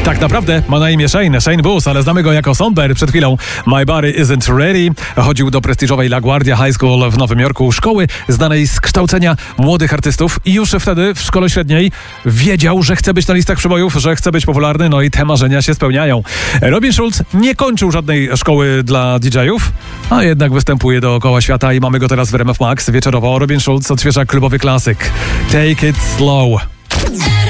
Tak naprawdę ma na imię Shane Booth, ale znamy go jako Songbird. Przed chwilą My Body Isn't Ready. Chodził do prestiżowej LaGuardia High School w Nowym Jorku, szkoły znanej z kształcenia młodych artystów, i już wtedy w szkole średniej wiedział, że chce być na listach przebojów, że chce być popularny, no i te marzenia się spełniają. Robin Schulz nie kończył żadnej szkoły dla DJ-ów, a jednak występuje dookoła świata i mamy go teraz w RMF Max wieczorowo. Robin Schulz odświeża klubowy klasyk Take It Slow.